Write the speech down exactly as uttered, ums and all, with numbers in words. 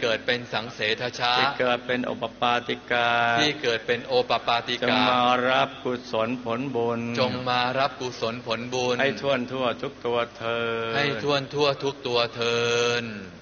เกิดเป็นสังเสทชะที่เกิดเป็นโอปปาติกาที่เกิดเป็นโอปปาติกาจงมารับกุศลผลบุญจงมารับกุศลผลบุญให้ท่วนทั่วทุกตัวเธอให้ท่วนทั่วทุกตัวเทิน